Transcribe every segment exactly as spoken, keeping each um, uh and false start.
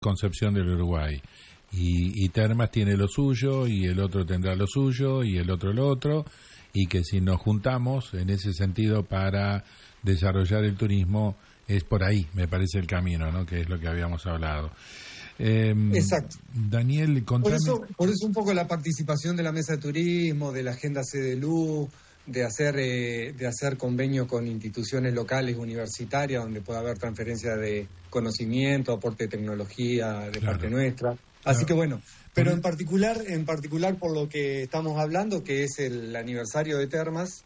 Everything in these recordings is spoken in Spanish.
Concepción del Uruguay. Y, y Termas tiene lo suyo, y el otro tendrá lo suyo, y el otro lo otro, y que si nos juntamos en ese sentido para desarrollar el turismo, es por ahí, me parece el camino, ¿no? Que es lo que habíamos hablado. Eh, Exacto. Daniel, contame... Por eso, por eso un poco la participación de la Mesa de Turismo, de la Agenda C D L U, de hacer eh, de hacer convenio con instituciones locales, universitarias, donde pueda haber transferencia de conocimiento, aporte de tecnología de Claro. parte nuestra. Así Claro. que bueno, pero en particular, en particular por lo que estamos hablando, que es el aniversario de Termas,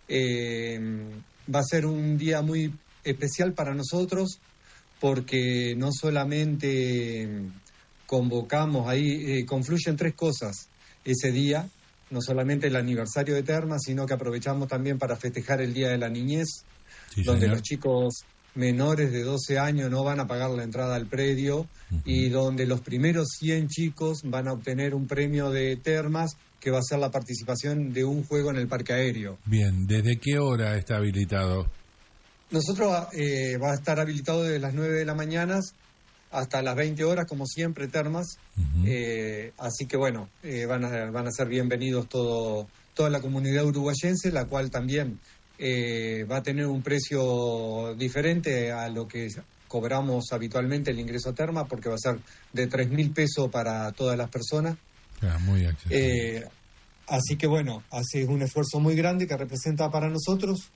eh, va a ser un día muy especial para nosotros, porque no solamente convocamos ahí, eh, confluyen tres cosas ese día, no solamente el aniversario de Termas, sino que aprovechamos también para festejar el Día de la Niñez, Sí, donde señor. los chicos menores de doce años no van a pagar la entrada al predio, Uh-huh. y donde los primeros cien chicos van a obtener un premio de Termas, que va a ser la participación de un juego en el parque aéreo. Bien, ¿desde qué hora está habilitado? Nosotros eh, va a estar habilitado desde las nueve de la mañana hasta las veinte horas, como siempre, Termas. Uh-huh. Eh, así que bueno, eh, van a, van a ser bienvenidos todo, toda la comunidad uruguayense, la cual también eh, va a tener un precio diferente a lo que cobramos habitualmente el ingreso a Termas, porque va a ser de tres mil pesos para todas las personas. Ah, muy accesible. Eh, así que bueno, hace un esfuerzo muy grande que representa para nosotros,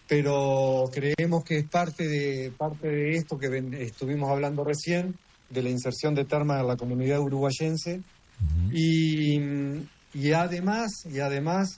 pero creemos que es parte de parte de esto que ven, estuvimos hablando recién, de la inserción de Termas en la comunidad uruguayense. Uh-huh. y, y además, y además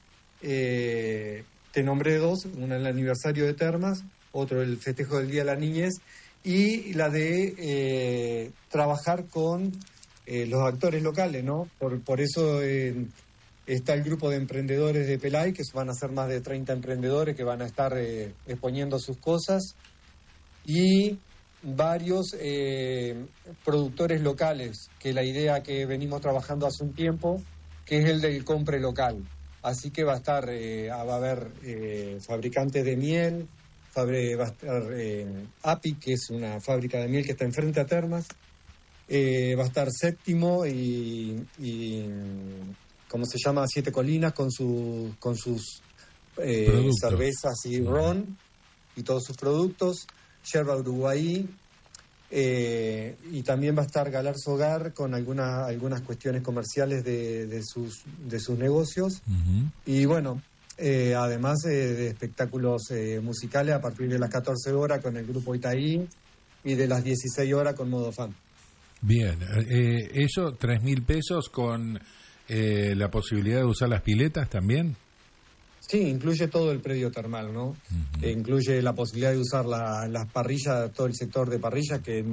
eh, te nombré dos, uno el aniversario de Termas, otro el festejo del Día de la Niñez, y la de eh, trabajar con eh, los actores locales, ¿no? Por, por eso eh, está el grupo de emprendedores de Pelay, que van a ser más de treinta emprendedores que van a estar eh, exponiendo sus cosas, y varios eh, productores locales, que la idea que venimos trabajando hace un tiempo, que es el del compre local. Así que va a estar, eh, va a haber eh, fabricantes de miel, fabre, va a estar eh, API, que es una fábrica de miel que está enfrente a Termas, eh, va a estar Séptimo y, y ¿cómo se llama? Siete Colinas con, su, con sus eh, cervezas y ron y todos sus productos, Yerba Uruguay, eh, y también va a estar Galarza Hogar con alguna, algunas cuestiones comerciales de, de, sus, de sus negocios. Uh-huh. Y bueno, eh, además eh, de espectáculos eh, musicales a partir de las catorce horas con el grupo Itaí, y de las dieciséis horas con Modo Fan. Bien, eh, eso, tres mil pesos con eh, la posibilidad de usar las piletas también. Sí, incluye todo el predio termal, ¿no? Uh-huh. Eh, incluye la posibilidad de usar la, las parrillas, todo el sector de parrillas, que,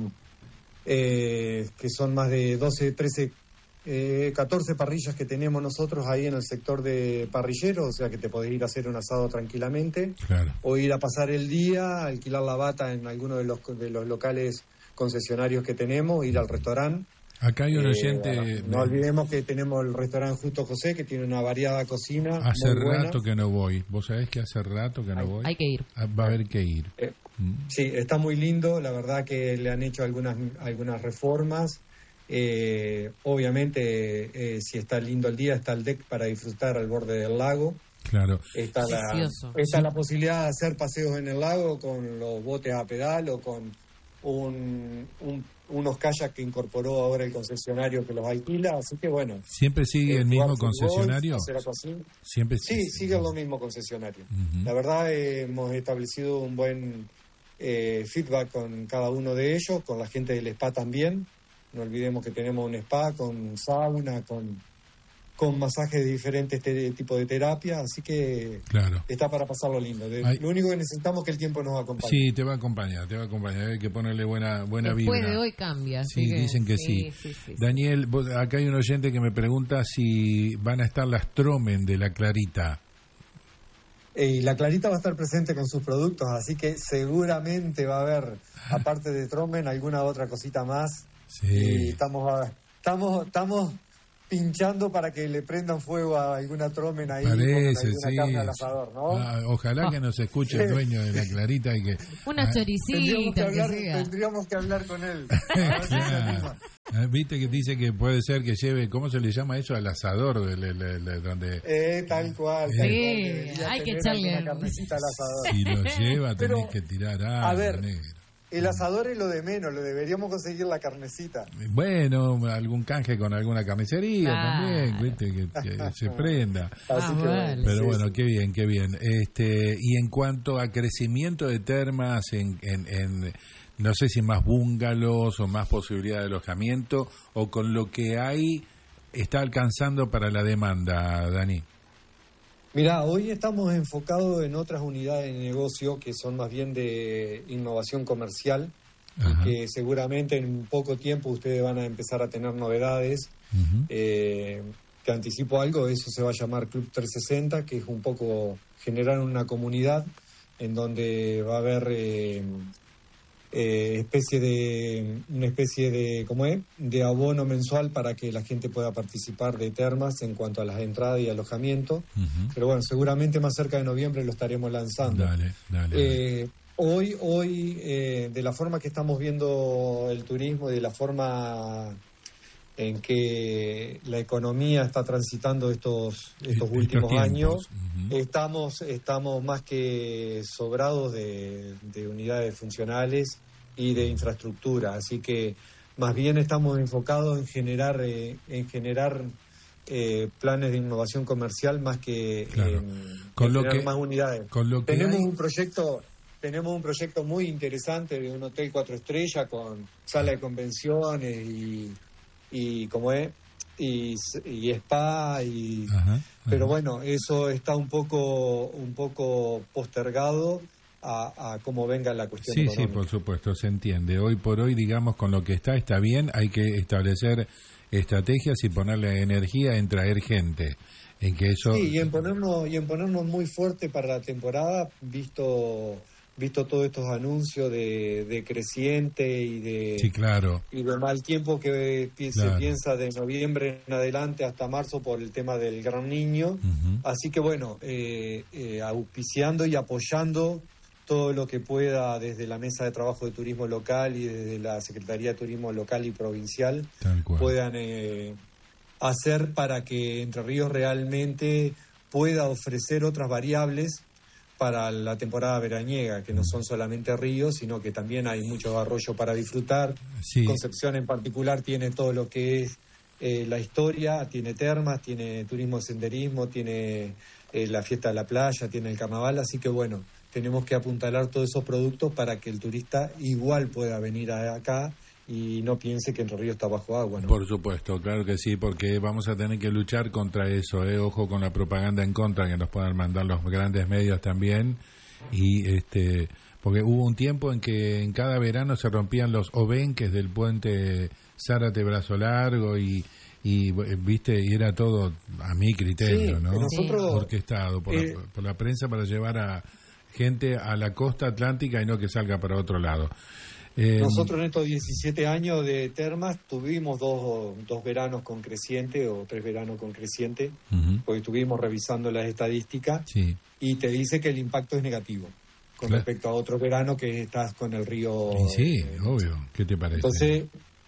eh, que son más de doce, trece, eh, catorce parrillas que tenemos nosotros ahí en el sector de parrilleros, o sea que te podés ir a hacer un asado tranquilamente. Claro. O ir a pasar el día, alquilar la bata en alguno de los, de los locales concesionarios que tenemos, ir al restaurante. Acá hay un oyente... Eh, no olvidemos que tenemos el restaurante Justo José, que tiene una variada cocina. Hace muy buena. rato que no voy. ¿Vos sabés que hace rato que no hay, voy? Hay que ir. Va a haber que ir. Eh, mm. Sí, está muy lindo. La verdad que le han hecho algunas, algunas reformas. Eh, obviamente, eh, si está lindo el día, está el deck para disfrutar al borde del lago. Claro. Está la, está la posibilidad de hacer paseos en el lago con los botes a pedal o con un, un, unos kayaks que incorporó ahora el concesionario que los alquila. Así que bueno. ¿Siempre sigue eh, el mismo concesionario? Golf, Siempre sí, sí, sigue lo mismo concesionario. Uh-huh. La verdad, eh, hemos establecido un buen eh, feedback con cada uno de ellos, con la gente del spa también. No olvidemos que tenemos un spa con sauna, con, con masajes de diferentes te- tipos de terapia, así que claro. Está para pasarlo lindo. De, lo único que necesitamos es que el tiempo nos acompañe. Sí, te va a acompañar, te va a acompañar. Hay que ponerle buena buena Después vibra. de hoy cambia. Sí, que, dicen que sí. sí, sí, sí Daniel, vos, acá hay un oyente que me pregunta si van a estar las Tromen de la Clarita. Y la Clarita va a estar presente con sus productos, así que seguramente va a haber, aparte de Tromen, alguna otra cosita más. Sí. Y estamos, estamos, estamos pinchando para que le prendan fuego a alguna tromen ahí. Parece, alguna sí. carne al asador, ¿no? Ah, ojalá ah. que nos escuche el dueño de la Clarita y que... Una ah, choricita, que, hablar, que sea. Tendríamos que hablar con él. Claro. Viste que dice que puede ser que lleve, ¿cómo se le llama eso? Al asador, de, de, de, de, donde... Eh, tal cual. Sí, tal cual. hay que echarle... Una carnecita al asador. Si lo lleva, Pero, tenés que tirar algo, a ver, negro. El asador es lo de menos, lo deberíamos conseguir la carnecita. Bueno, algún canje con alguna carnicería ah. también, ¿viste? Que, que se prenda. Así ah, que, vale. Pero sí, bueno, sí. qué bien, qué bien. Este, y en cuanto a crecimiento de termas, en, en, en no sé si más búngalos o más posibilidad de alojamiento, o con lo que hay, está alcanzando para la demanda, Dani. Mirá, hoy estamos enfocados en otras unidades de negocio que son más bien de innovación comercial, y que seguramente en poco tiempo ustedes van a empezar a tener novedades. Uh-huh. Eh, te anticipo algo, eso se va a llamar Club trescientos sesenta, que es un poco generar una comunidad en donde va a haber eh, eh, especie de una especie de ¿cómo es? de abono mensual para que la gente pueda participar de termas en cuanto a las entradas y alojamiento. Uh-huh. Pero bueno, seguramente más cerca de noviembre lo estaremos lanzando. Dale, dale, eh, dale. Hoy, hoy eh, de la forma que estamos viendo el turismo y de la forma en que la economía está transitando estos estos últimos estos años, uh-huh. estamos estamos más que sobrados de, de unidades funcionales y de infraestructura, así que más bien estamos enfocados en generar eh, en generar eh, planes de innovación comercial más que claro. en, con en lo tener que, más unidades. Con lo que tenemos hay... un proyecto tenemos un proyecto muy interesante de un hotel cuatro estrellas con sala de convenciones y y como es y, y spa y ajá, ajá. Pero bueno, eso está un poco un poco postergado a, a cómo venga la cuestión sí económica. Sí, por supuesto, se entiende. Hoy por hoy, digamos, con lo que está está bien. Hay que establecer estrategias y ponerle energía en traer gente, en que eso sí, y en ponernos y en ponernos muy fuerte para la temporada, visto visto todos estos anuncios de, de creciente y de sí, claro. y de mal tiempo que pi- claro. se piensa de noviembre en adelante hasta marzo por el tema del Gran Niño. Uh-huh. Así que bueno, eh, eh, auspiciando y apoyando todo lo que pueda desde la Mesa de Trabajo de Turismo Local y desde la Secretaría de Turismo Local y Provincial Tal cual. puedan eh, hacer para que Entre Ríos realmente pueda ofrecer otras variables para la temporada veraniega, que no son solamente ríos, sino que también hay muchos arroyos para disfrutar. Sí. Concepción en particular tiene todo lo que es eh, la historia, tiene termas, tiene turismo de senderismo, tiene eh, la fiesta de la playa, tiene el carnaval, así que bueno, tenemos que apuntalar todos esos productos para que el turista igual pueda venir a, acá y no piense que Entre Ríos está bajo agua, ¿no? Por supuesto, claro que sí, porque vamos a tener que luchar contra eso, ¿eh? Ojo con la propaganda en contra que nos puedan mandar los grandes medios también, y este porque hubo un tiempo en que en cada verano se rompían los obenques del puente Zárate Brazo Largo y, y viste, y era todo a mi criterio, sí, ¿no? Nosotros, orquestado por, eh, la, por la prensa para llevar a gente a la costa atlántica y no que salga para otro lado. Eh, Nosotros en estos diecisiete años de termas tuvimos dos, dos veranos con creciente o tres veranos con creciente, uh-huh. porque estuvimos revisando las estadísticas sí. y te dice que el impacto es negativo con claro. respecto a otro verano que estás con el río. Y sí, eh, obvio. ¿Qué te parece? Entonces,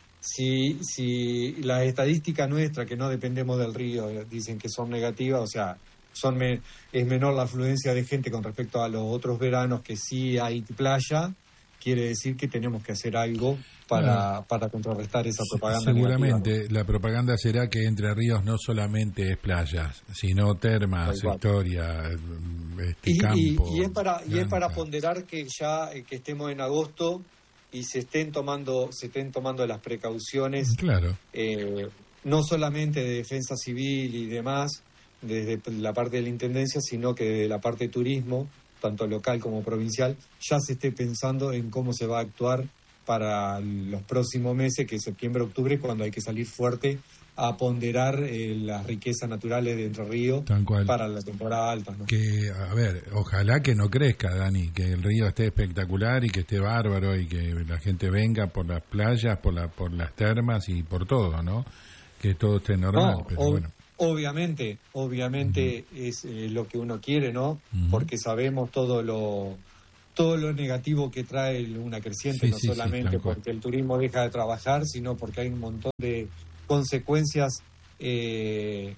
si, si las estadísticas nuestras, que no dependemos del río, dicen que son negativas, o sea, son me, es menor la afluencia de gente con respecto a los otros veranos que sí hay playa, quiere decir que tenemos que hacer algo para, bueno, para contrarrestar esa propaganda. Seguramente negativa, ¿no? La propaganda será que Entre Ríos no solamente es playas, sino termas, historia, este, y, campo. Y, y, es para, y es para ponderar que ya que estemos en agosto y se estén tomando se estén tomando las precauciones, claro. eh, no solamente de defensa civil y demás, desde la parte de la Intendencia, sino que de la parte de turismo, tanto local como provincial, ya se esté pensando en cómo se va a actuar para los próximos meses, que es septiembre, octubre, cuando hay que salir fuerte a ponderar eh, las riquezas naturales de Entre Ríos para la temporada alta, ¿no? Que, a ver, ojalá que no crezca, Dani, que el río esté espectacular y que esté bárbaro y que la gente venga por las playas, por, la, por las termas y por todo, ¿no? que todo esté normal, no, pero ob- bueno. Obviamente, obviamente uh-huh. es eh, lo que uno quiere, ¿no? Uh-huh. Porque sabemos todo lo todo lo negativo que trae una creciente, sí, no sí, solamente sí, porque el turismo deja de trabajar, sino porque hay un montón de consecuencias eh,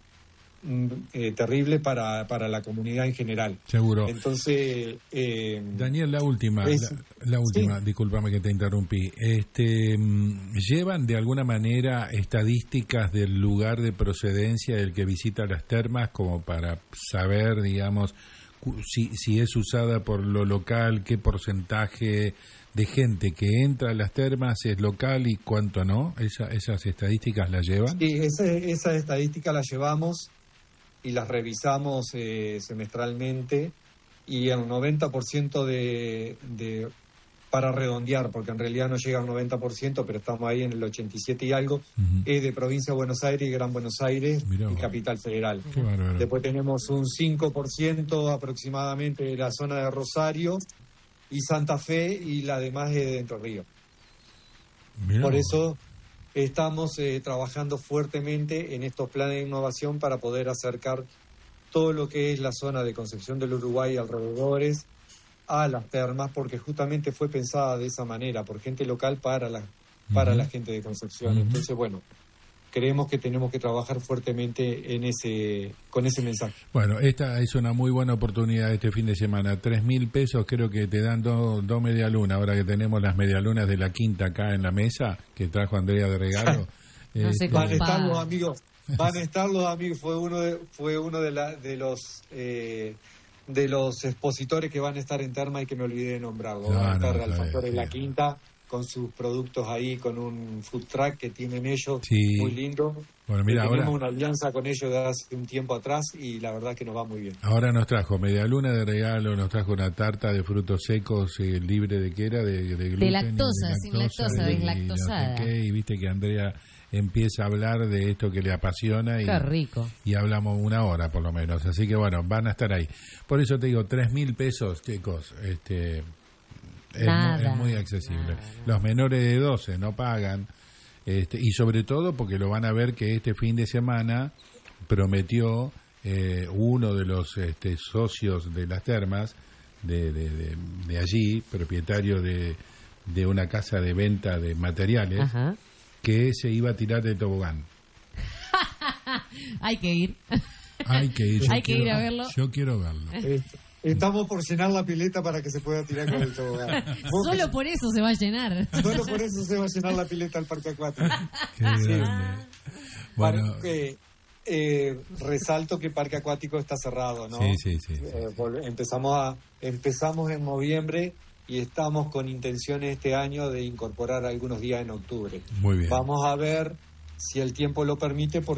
eh, terribles para, para la comunidad en general. Seguro. Entonces, eh, Daniel, la última, es, la, la última, sí. Discúlpame que te interrumpí. Este, ¿llevan de alguna manera estadísticas del lugar de procedencia del que visita las termas como para saber, digamos, si, si es usada por lo local, qué porcentaje de gente que entra a las termas es local y cuánto no? ¿Esa, ¿Esas estadísticas las llevan? Sí, esa, esas estadísticas las llevamos y las revisamos eh, semestralmente, y el noventa por ciento de, de, para redondear, porque en realidad no llega al noventa por ciento, pero estamos ahí en el ochenta y siete y algo, uh-huh. es de Provincia de Buenos Aires y Gran Buenos Aires. Mirá, y Capital Federal. Después tenemos un cinco por ciento aproximadamente de la zona de Rosario y Santa Fe, y la demás es de Entre Ríos. Mirá. Por eso estamos eh, trabajando fuertemente en estos planes de innovación para poder acercar todo lo que es la zona de Concepción del Uruguay y alrededores a las termas, porque justamente fue pensada de esa manera, por gente local para la, para uh-huh. la gente de Concepción. Uh-huh. Entonces, bueno, creemos que tenemos que trabajar fuertemente en ese con ese mensaje. Bueno, esta es una muy buena oportunidad este fin de semana. Tres mil pesos creo que te dan dos do medialunas, ahora que tenemos las medialunas de la quinta acá en la mesa, que trajo Andrea de regalo. no este... Van a estar los amigos, van a estar los amigos, fue uno de, fue uno de, la, de los... Eh, de los expositores que van a estar en Terma y que me olvidé de nombrarlo. No, van a estar no, Alfactores de la Quinta con sus productos ahí, con un food truck que tienen ellos, sí. muy lindo. Bueno, mira, ahora tenemos una alianza con ellos de hace un tiempo atrás y la verdad que nos va muy bien. Ahora nos trajo media luna de regalo, nos trajo una tarta de frutos secos eh, libre de qué era, de, de gluten. De lactosa, de sin lactosa, deslactosada. Y, no sé y viste que Andrea empieza a hablar de esto que le apasiona y, qué rico. Y hablamos una hora por lo menos, así que bueno, van a estar ahí. Por eso te digo, tres mil pesos, chicos, este, es, nada, muy, es muy accesible. Nada, Los menores de doce no pagan, este, y sobre todo porque lo van a ver que este fin de semana prometió eh, uno de los este, socios de las termas, de, de, de, de allí, propietario de, de una casa de venta de materiales, ajá, que se iba a tirar de tobogán. Hay que ir. Hay que ir. Hay que quiero, ir a verlo. Yo quiero verlo. Estamos por llenar la pileta para que se pueda tirar con el tobogán. Solo por eso se va a llenar. Solo por eso se va a llenar la pileta al parque acuático. Qué grande. Bueno, eh, eh, resalto que el parque acuático está cerrado, ¿no? Sí, sí, sí. sí. Eh, empezamos a empezamos en noviembre y estamos con intenciones este año de incorporar algunos días en octubre. Muy bien. Vamos a ver si el tiempo lo permite, porque